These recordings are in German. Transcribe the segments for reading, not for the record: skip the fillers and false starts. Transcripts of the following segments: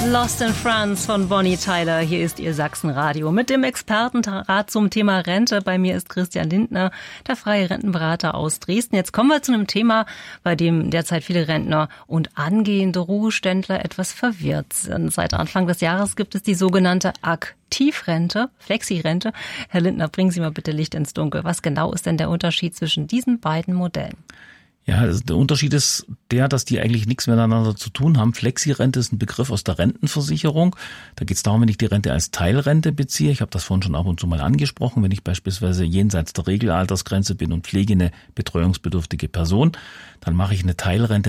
Lost in France von Bonnie Tyler. Hier ist Ihr Sachsenradio mit dem Expertenrat zum Thema Rente. Bei mir ist Christian Lindner, der freie Rentenberater aus Dresden. Jetzt kommen wir zu einem Thema, bei dem derzeit viele Rentner und angehende Ruheständler etwas verwirrt sind. Seit Anfang des Jahres gibt es die sogenannte Aktivrente, Flexirente. Herr Lindner, bringen Sie mal bitte Licht ins Dunkel. Was genau ist denn der Unterschied zwischen diesen beiden Modellen? Ja, also der Unterschied ist der, dass die eigentlich nichts miteinander zu tun haben. Flexirente ist ein Begriff aus der Rentenversicherung. Da geht es darum, wenn ich die Rente als Teilrente beziehe. Ich habe das vorhin schon ab und zu mal angesprochen. Wenn ich beispielsweise jenseits der Regelaltersgrenze bin und pflege eine betreuungsbedürftige Person, dann mache ich eine Teilrente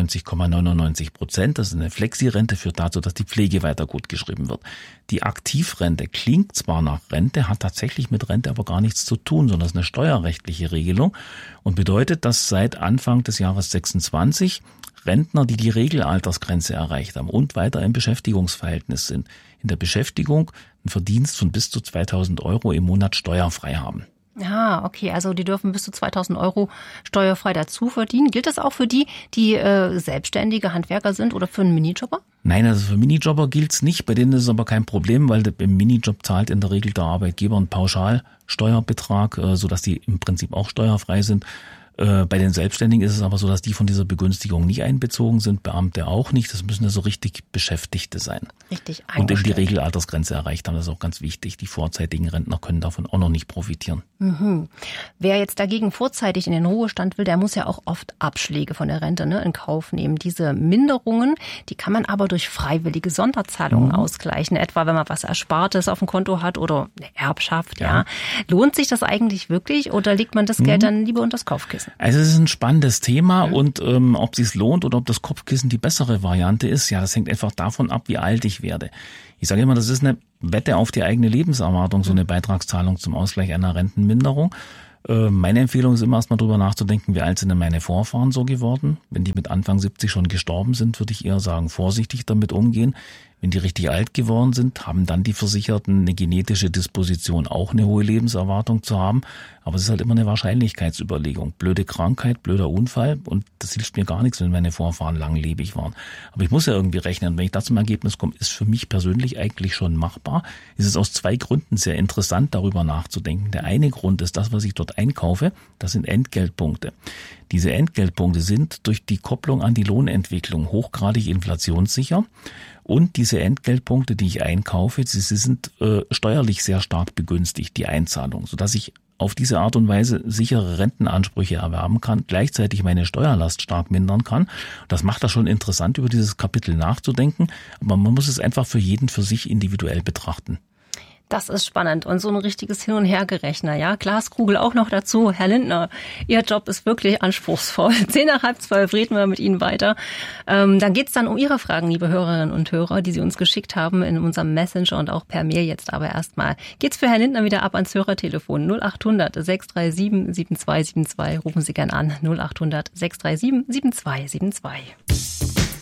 99,99%. Das ist eine Flexirente, führt dazu, dass die Pflege weiter gut geschrieben wird. Die Aktivrente klingt zwar nach Rente, hat tatsächlich mit Rente aber gar nichts zu tun, sondern ist eine steuerrechtliche Regelung und bedeutet, dass seit Anfang des Jahres 26 Rentner, die die Regelaltersgrenze erreicht haben und weiter im Beschäftigungsverhältnis sind, in der Beschäftigung einen Verdienst von bis zu 2.000 € im Monat steuerfrei haben. Ah, okay, also die dürfen bis zu 2.000 € steuerfrei dazu verdienen. Gilt das auch für die selbstständige Handwerker sind oder für einen Minijobber? Nein, also für Minijobber gilt's nicht. Bei denen ist es aber kein Problem, weil im Minijob zahlt in der Regel der Arbeitgeber einen Pauschalsteuerbetrag, sodass die im Prinzip auch steuerfrei sind. Bei den Selbstständigen ist es aber so, dass die von dieser Begünstigung nicht einbezogen sind, Beamte auch nicht. Das müssen ja so richtig Beschäftigte sein. Richtig eingestellt. Und eben die Regelaltersgrenze erreicht haben, das ist auch ganz wichtig. Die vorzeitigen Rentner können davon auch noch nicht profitieren. Mhm. Wer jetzt dagegen vorzeitig in den Ruhestand will, der muss ja auch oft Abschläge von der Rente in Kauf nehmen. Diese Minderungen, die kann man aber durch freiwillige Sonderzahlungen ausgleichen. Etwa, wenn man was Erspartes auf dem Konto hat oder eine Erbschaft. Ja. Lohnt sich das eigentlich wirklich oder legt man das Geld dann lieber unter das Kopfkissen? Also es ist ein spannendes Thema und ob es sich lohnt oder ob das Kopfkissen die bessere Variante ist, ja, das hängt einfach davon ab, wie alt ich werde. Ich sage immer, das ist eine Wette auf die eigene Lebenserwartung, so eine Beitragszahlung zum Ausgleich einer Rentenminderung. Meine Empfehlung ist immer erstmal drüber nachzudenken, wie alt sind denn meine Vorfahren so geworden. Wenn die mit Anfang 70 schon gestorben sind, würde ich eher sagen, vorsichtig damit umgehen. Wenn die richtig alt geworden sind, haben dann die Versicherten eine genetische Disposition, auch eine hohe Lebenserwartung zu haben. Aber es ist halt immer eine Wahrscheinlichkeitsüberlegung. Blöde Krankheit, blöder Unfall und das hilft mir gar nichts, wenn meine Vorfahren langlebig waren. Aber ich muss ja irgendwie rechnen. Wenn ich da zum Ergebnis komme, ist für mich persönlich eigentlich schon machbar. Es ist aus zwei Gründen sehr interessant, darüber nachzudenken. Der eine Grund ist das, was ich dort einkaufe, das sind Entgeltpunkte. Diese Entgeltpunkte sind durch die Kopplung an die Lohnentwicklung hochgradig inflationssicher. Und diese Entgeltpunkte, die ich einkaufe, sie sind steuerlich sehr stark begünstigt, die Einzahlung, sodass ich auf diese Art und Weise sichere Rentenansprüche erwerben kann, gleichzeitig meine Steuerlast stark mindern kann. Das macht das schon interessant, über dieses Kapitel nachzudenken, aber man muss es einfach für jeden für sich individuell betrachten. Das ist spannend und so ein richtiges Hin- und Hergerechner, ja. Glaskugel auch noch dazu. Herr Lindner, Ihr Job ist wirklich anspruchsvoll. 11:10 reden wir mit Ihnen weiter. Dann geht's dann um Ihre Fragen, liebe Hörerinnen und Hörer, die Sie uns geschickt haben in unserem Messenger und auch per Mail jetzt. Aber erstmal geht's für Herrn Lindner wieder ab ans Hörertelefon 0800 637 7272. Rufen Sie gern an 0800 637 7272.